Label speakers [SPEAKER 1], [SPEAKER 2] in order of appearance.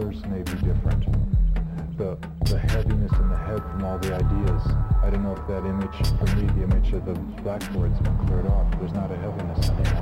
[SPEAKER 1] colors may be different. The heaviness in the head from all the ideas. I don't know if that image, for me, the image of the blackboard's been cleared off. There's not a heaviness in it.